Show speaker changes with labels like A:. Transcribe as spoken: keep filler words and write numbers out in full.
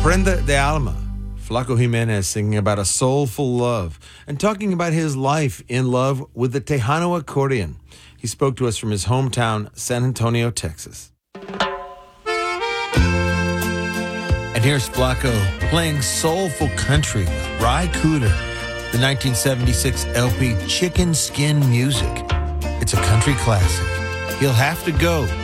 A: Prenda de Alma, Flaco Jimenez singing about a soulful love and talking about his life in love with the Tejano accordion. He spoke to us from his hometown, San Antonio, Texas. And here's Flaco playing soulful country with Ry Cooder, the nineteen seventy-six L P Chicken Skin Music. It's a country classic. He'll have to go.